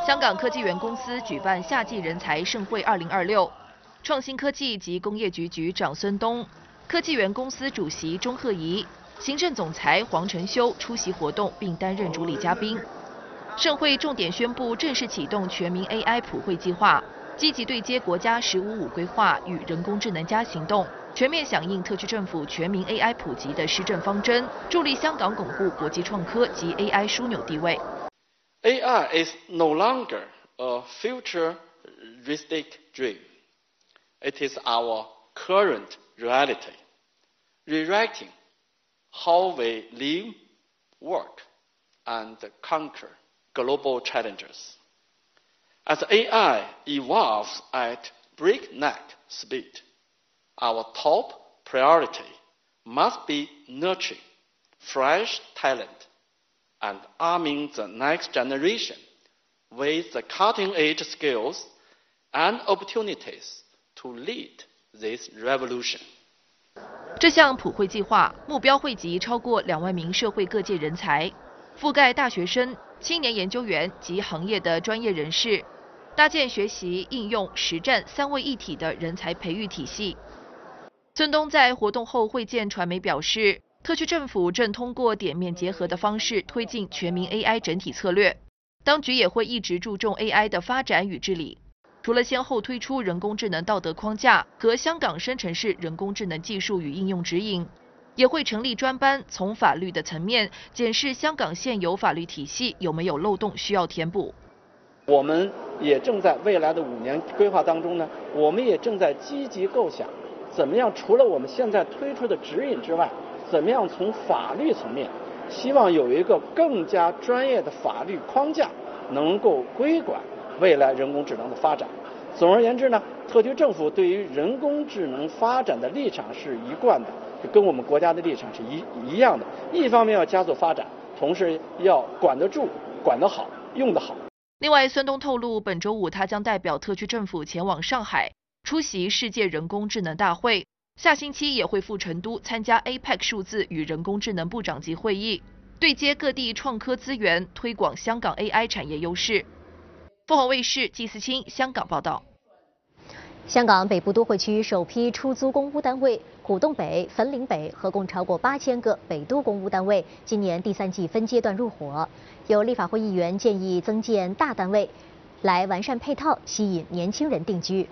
香港科技园公司举办夏季人才盛会2026，创新科技及工业局局长孙东、科技园公司主席钟鹤仪、行政总裁黄承修出席活动，并担任主礼嘉宾。盛会重点宣布正式启动全民 AI 普惠计划，积极对接国家“15+5”规划与人工智能+行动，全面响应特区政府全民 AI 普及的施政方针，助力香港巩固国际创科及 AI 枢纽地位。 AI is no longer a futuristic dream. It is our current reality, rewriting how we live, work, and conquer global challenges. As AI evolves at breakneck speed, our top priority must be nurturing fresh talent and arming the next generation with the cutting-edge skills and opportunities to lead this revolution. 这项普惠计划目标惠及超过2万名社会各界人才，覆盖大学生、青年研究员及行业的专业人士，搭建学习、应用、实战3位一体的人才培育体系。孙东在活动后会见传媒表示，特区政府正通过点面结合的方式推进全民 AI 整体策略，当局也会一直注重 AI 的发展与治理。除了先后推出人工智能道德框架和香港生成式人工智能技术与应用指引，也会成立专班，从法律的层面检视香港现有法律体系有没有漏洞需要填补。 我们也正在未来的5年规划当中呢，我们也正在积极构想，怎么样除了我们现在推出的指引之外，怎么样从法律层面，希望有一个更加专业的法律框架，能够规管未来人工智能的发展。总而言之呢，特区政府对于人工智能发展的立场是一贯的，跟我们国家的立场是一样的。一方面要加速发展，同时要管得住、管得好、用得好。 另外，孙东透露，本周5他将代表特区政府前往上海出席世界人工智能大会，下星期也会赴成都参加 APEC 数字与人工智能部长级会议，对接各地创科资源，推广香港 AI 产业优势。凤凰卫视季思清香港报道。 香港北部都会区首批出租公屋单位古洞北、粉岭北合共超过8000个北都公屋单位，今年第3季分阶段入伙。有立法会议员建议增建大单位，来完善配套，吸引年轻人定居。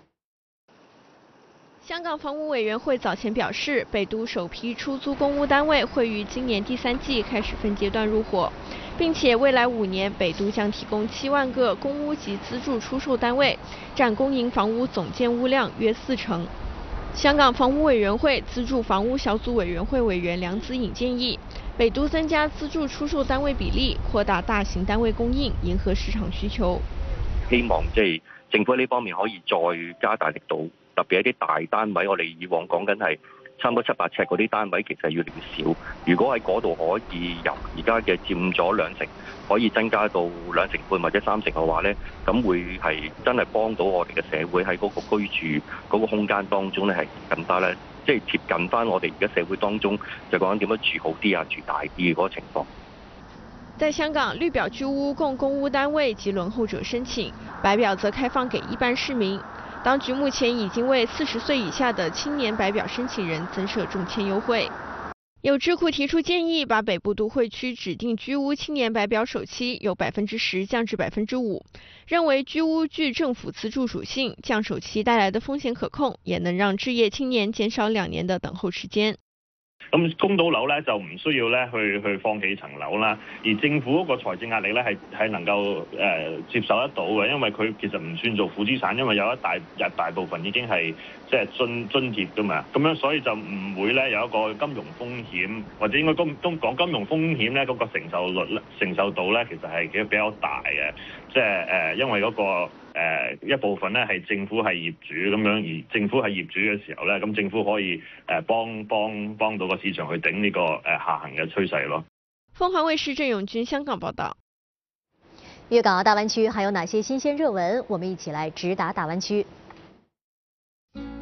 香港房屋委员会早前表示，北都首批出租公屋单位会于今年第3季开始分阶段入伙，并且未来5年，北都将提供7万个公屋及资助出售单位，占公营房屋总建屋量约40%。香港房屋委员会资助房屋小组委员会委员梁子颖建议，北都增加资助出售单位比例，扩大大型单位供应，迎合市場需求。 希望政府喺呢方面可以再加大力度。特別一啲大單位，我哋以往講緊係差唔多700尺嗰啲單位，其實越嚟越少。如果喺嗰度可以由而家嘅佔咗2成，可以增加到2成半或者3成嘅話呢，咁會係真係幫到我哋嘅社會喺嗰個居住嗰個空間當中呢，係更加咧，即係貼近翻我哋而家社會當中就講緊點樣住好啲啊、住大啲嘅嗰個情況。 在香港，綠表居屋供公屋單位及輪候者申請，白表則開放給一般市民。當局目前已經為40歲以下的青年白表申請人增設中簽優惠。有智庫提出建議，把北部都會區指定居屋青年白表首期由10%降至5%，認為居屋具政府資助屬性，降首期帶來的風險可控，也能讓置業青年減少2年的等候時間。 咁供到樓咧就唔需要咧去放棄層樓啦，而政府嗰個財政壓力咧係能夠接受得到嘅，因為佢其實唔算做負資產，因為有一大部分已經係即係津貼㗎嘛，咁樣所以就唔會咧有一個金融風險，或者應該講金融風險咧嗰個承受度咧其實係比較大嘅，即係因為嗰個。一部分咧係政府係業主咁樣，而政府係業主嘅時候咧，咁政府可以幫到個市場去頂呢個下行嘅趨勢咯。 鳳凰衛視鄭永軍香港報道。 粵港澳大灣區還有哪些新鮮熱聞？我們一起來直達大灣區。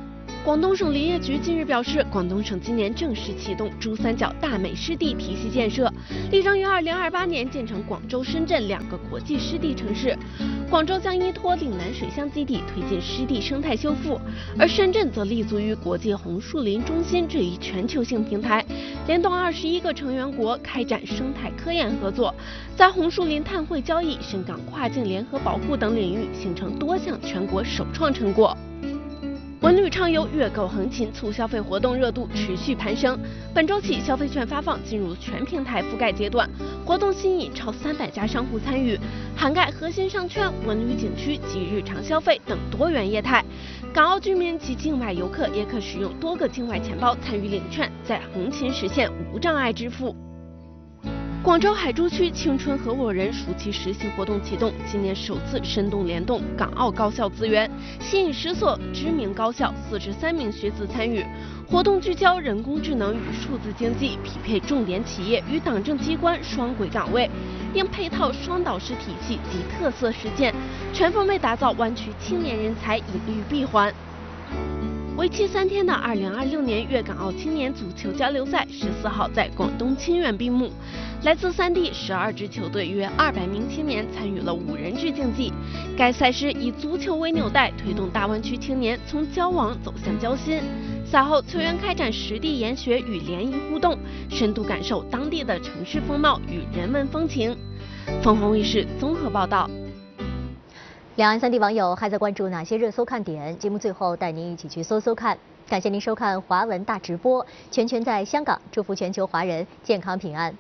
广东省林业局近日表示，广东省今年正式启动珠三角大美湿地体系建设，力争于2028年建成广州、深圳2个国际湿地城市。广州将依托岭南水乡基地推进湿地生态修复，而深圳则立足于国际红树林中心这一全球性平台，联动21个成员国开展生态科研合作，在红树林碳汇交易、深港跨境联合保护等领域形成多项全国首创成果。文旅畅游、月购横琴促消费活动热度持续攀升。本周起，消费券发放进入全平台覆盖阶段，活动吸引超300家商户参与，涵盖核心商圈、文旅景区及日常消费等多元业态。港澳居民及境外游客也可使用多个境外钱包参与领券，在横琴实现无障碍支付。广州海珠区青春合伙人暑期实习活动启动，今年首次深度联动港澳高校资源，吸引10所知名高校43名学子参与。活动聚焦人工智能与数字经济，匹配重点企业与党政机关双轨岗位，并配套双导师体系及特色实践，全方位打造湾区青年人才引育闭环。为期3天的2026年粤港澳青年足球交流赛14号在广东清远闭幕。来自3地12支球队约200名青年参与了5人制竞技。该赛事以足球为纽带，推动大湾区青年从交往走向交心。赛后，球员开展实地研学与联谊互动，深度感受当地的城市风貌与人文风情。凤凰卫视综合报道。 两岸3地网友还在关注哪些热搜看点？节目最后带您一起去搜搜看。感谢您收看华文大直播，全在香港，祝福全球华人健康平安。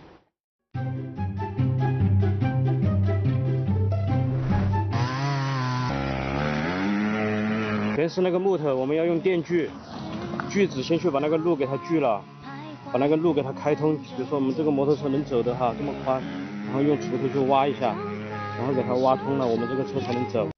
全是那个木头，我们要用电锯，锯子先去把那个路给它锯了，把那个路给它开通。比如说我们这个摩托车能走的哈，这么宽，然后用锄头去挖一下。然后给它挖通了，我们这个车才能走。